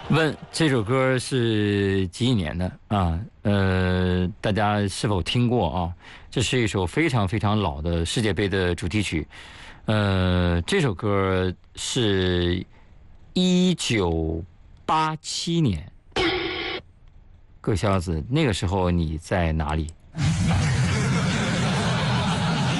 问这首歌是几几年的啊？大家是否听过啊？这是一首非常非常老的世界杯的主题曲。这首歌是1987年。各位小伙子，那个时候你在哪里？